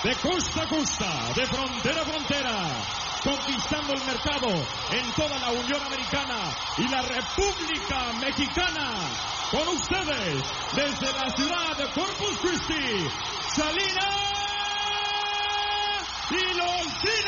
de costa a costa, de frontera a frontera, conquistando el mercado en toda la Unión Americana y la República Mexicana. Con ustedes, desde la ciudad de Corpus Christi, Salinas y los